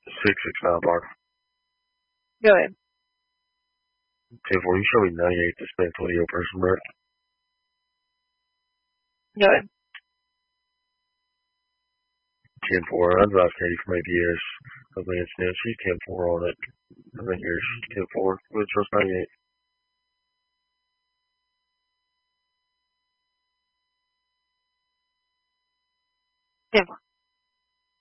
669 bar. Go ahead. 10-4, you show me 98 dispense video person, Brett. Go ahead. 10-4, I've advised Katie for maybe years. I think she's 10-4 on it. I think you're 10-4. We'll trust 98.